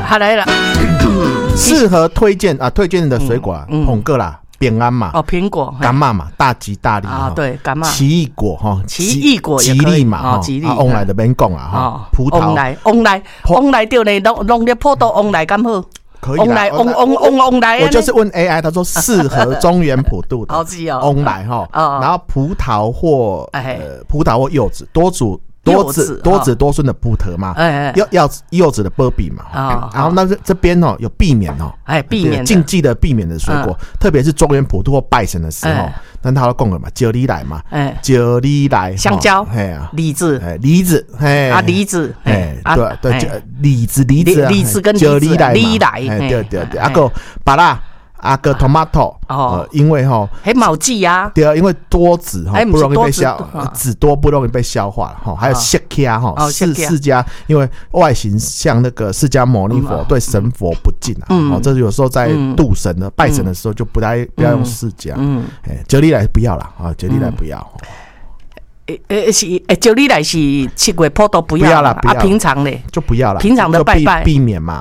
好来了， 适合推荐的水果捧个啦。平安嘛， 苹果， 柑嘛嘛，大吉大利啊，对，柑嘛， 奇异果哈， 奇异果吉利嘛， 吉利， 翁来的免讲啊哈，葡萄， 翁来对呢，弄咧葡萄翁来刚好， 可以啦， 翁来， 我就是问 AI， 他说适合中原普渡的，翁来哈，然后葡萄或柚子多子多孙的葡萄嘛，柚子的波比嘛，然后那这边有避免禁忌的避免的水果，特别是中原普渡或拜神的时候，那他都讲了嘛，九里来嘛，九里来， 香蕉，梨子， 梨子， 对，梨子跟九里来， 对， 啊个芭乐。个 tomato 因为还毛季啊， 对啊，因为多籽不容易被籽多不容易被消化还有释迦释迦，因为外形像那个释迦牟尼佛，对神佛不敬这有时候在度神的拜神的时候就不要用释迦，九里来不要啦九里来不要。 九里来是7月普渡不要啦，平常嘞就不要啦， 平常的拜拜避免嘛。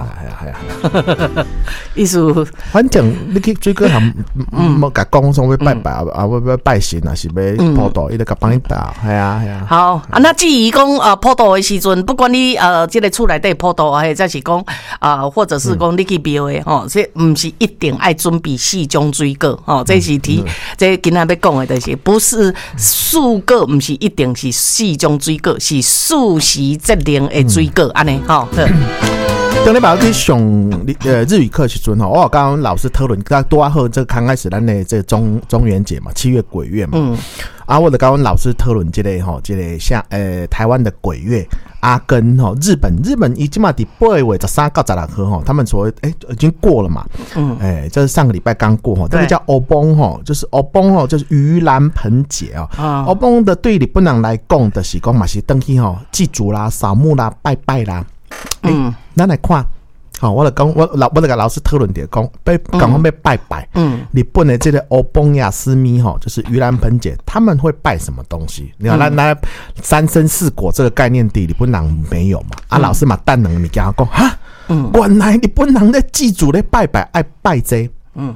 意思反正你去水果行，莫甲讲说要拜拜要拜神啊，是要普渡，伊就甲帮你打，系啊。 好那至于讲普渡的时阵，不管你这个厝内底普渡，或者是讲或者是讲你去庙的这不是一定爱准备4种水果这是这今仔要讲的就是不是素果，不是一定是4种水果，是素食节令的水果安尼当你把去上日语课时阵我刚刚老师讨论，多好这刚开始咱的这中元节嘛，7月鬼月嘛，我的刚刚老师讨论这个像台湾的鬼月跟日本已经嘛第8月13到16号他们所谓已经过了嘛，这是上个礼拜刚过这个叫欧崩就是欧崩就是盂兰盆节欧崩的对日本人来讲的是讲嘛是回去祭祖啦、扫墓啦、拜拜啦。咱来看，我就跟老师讨论点讲，赶快要拜拜。日本的这个欧崩亚斯密就是盂兰盆节，他们会拜什么东西？你看，那三生四果这个概念，日本人没有嘛？老师嘛，但能你跟他讲哈，原来日本人在祭祖在拜拜，爱拜这，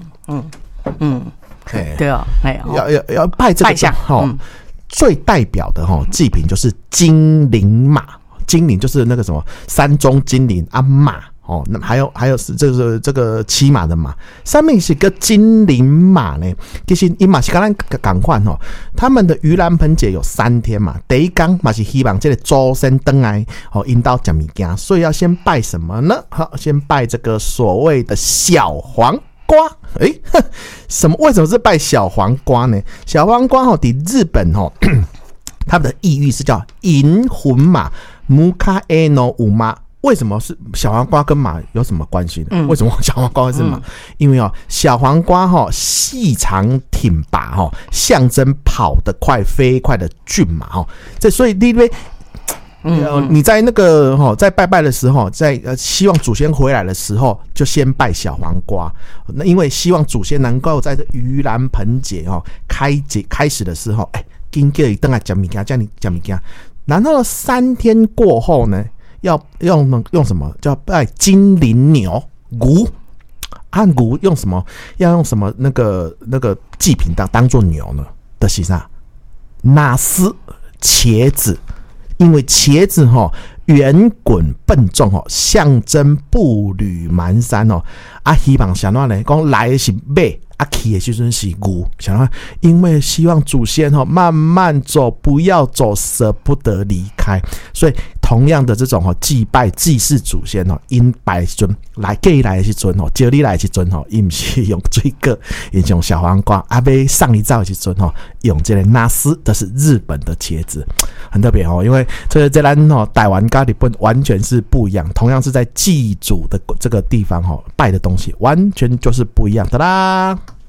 对啊， 要拜这个最代表的祭品就是精灵马。精灵就是那个什么山中精灵马那还有是这个骑马的马，上面是个精灵马呢。其实伊嘛是跟咱同款他们的盂兰盆节有3天嘛，第一天嘛是希望这个祖先回来引导吃物件，所以要先拜什么呢？先拜这个所谓的小黄瓜。为什么是拜小黄瓜呢？小黄瓜在日本他们的意义是叫银魂马木卡埃诺五马。为什么是小黄瓜跟马有什么关系呢？为什么小黄瓜是马？因为小黄瓜细长挺拔象征跑得快飞快的骏马所以你在那个在拜拜的时候，在希望祖先回来的时候，就先拜小黄瓜。那因为希望祖先能够在这盂兰盆节开始的时候，紧叫伊回来吃物件，叫你吃物件。然后3天过后呢，要用什么？叫拜精灵牛牛牛用什么？要用什么那个祭品当做牛呢？的是啥？纳斯茄子，因为茄子圆滚笨重象征步履蹒跚希望想到呢，讲来的是马。去的时阵是牛，想到因为希望祖先慢慢走，不要走，舍不得离开，所以同样的这种祭拜祭祀祖先因拜时阵来给来的时阵招你来的时阵伊不是用水果，伊用小黄瓜，要上一灶的时阵用这个纳斯，这是日本的茄子，很特别因为这咱台湾跟日本完全是不一样，同样是在祭祖的这个地方拜的东西完全就是不一样的啦。